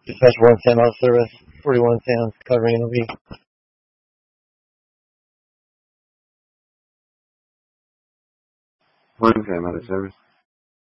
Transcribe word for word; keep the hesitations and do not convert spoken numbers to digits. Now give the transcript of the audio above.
Dispatch one ten out of service. forty-one ten covering N O V. one ten out of service.